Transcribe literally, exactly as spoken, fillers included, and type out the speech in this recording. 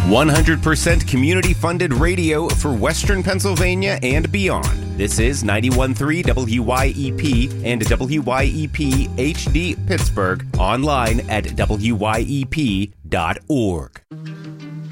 one hundred percent community-funded radio for Western Pennsylvania and beyond. This is ninety-one point three W Y E P and W Y E P H D Pittsburgh, online at W Y E P dot org.